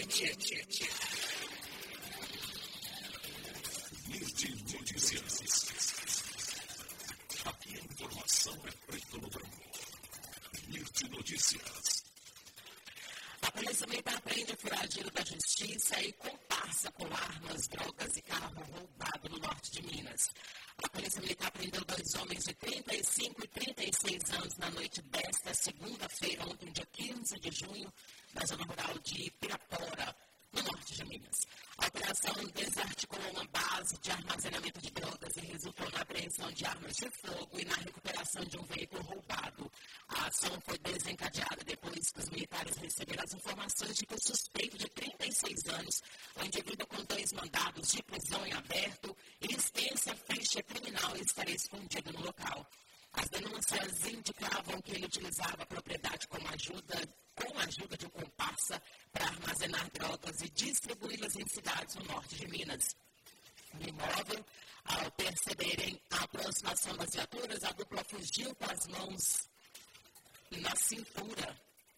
NIRT Notícias. Aqui a informação é preto no branco. NIRT Notícias. A Polícia Militar prende o foragido da Justiça e comparsa com armas, drogas e carro roubado no norte de Minas. A Polícia Militar prendeu 2 homens de 35 e 36 anos na noite desta segunda-feira, ontem, dia 15 de junho, na zona rural de Pirapora, no norte de Minas. A operação desarticulou uma base de armazenamento de drogas e resultou na apreensão de armas de fogo e na recuperação de um veículo roubado. A ação foi desencadeada depois que os militares receberam as informações de que o suspeito de 36 anos, o indivíduo com 2 mandados de prisão em aberto e extensa ficha criminal, estaria escondido no local. As denúncias indicavam que ele utilizava a propriedade com a ajuda de um comparsa para armazenar drogas e distribuí-las em cidades no norte de Minas. No imóvel, ao perceberem a aproximação das viaturas, a dupla fugiu com as mãos na cintura.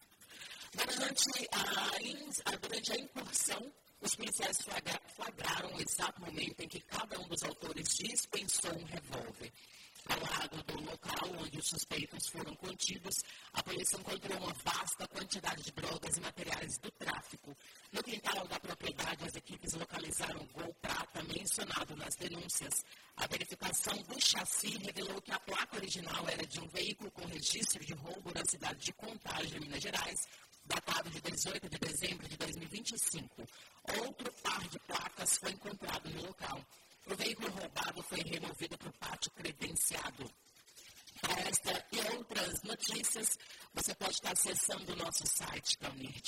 Durante a incursão, os policiais flagraram o exato momento em que cada um dos autores dispensou um revólver. Ao lado do local onde os suspeitos foram contidos, a polícia encontrou uma vasta quantidade de drogas e materiais do tráfico. No quintal da propriedade, as equipes localizaram o Gol Prata mencionado nas denúncias. A verificação do chassi revelou que a placa original era de um veículo com registro de roubo na cidade de Contagem, Minas Gerais, datado de 18 de dezembro de 2025. Outro par de placas foi encontrado no local. O veículo roubado foi removido para o pátio credenciado. Para esta e outras notícias, você pode estar acessando o nosso site, que é o NIRT.